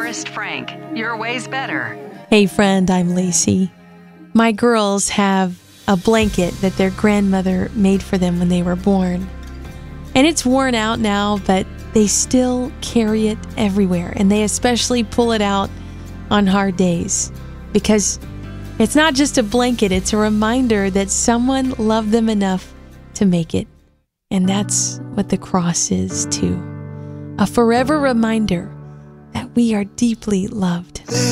Dearest Frank, your way's better. Hey friend, I'm Lacey. My girls have a blanket that their grandmother made for them when they were born. And it's worn out now, but they still carry it everywhere. And they especially pull it out on hard days because it's not just a blanket, it's a reminder that someone loved them enough to make it. And that's what the cross is too. A forever reminder that we are deeply loved.